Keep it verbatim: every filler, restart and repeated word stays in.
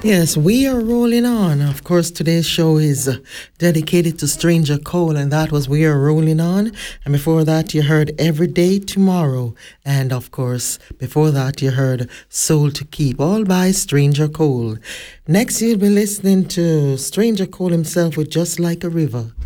Yes, we are rolling on. Of course, today's show is uh, dedicated to Stranger Cole, and that was We Are Rolling On. And before that, you heard Every Day Tomorrow. And of course, before that, you heard Soul to Keep, all by Stranger Cole. Next, you'll be listening to Stranger Cole himself with Just Like a River.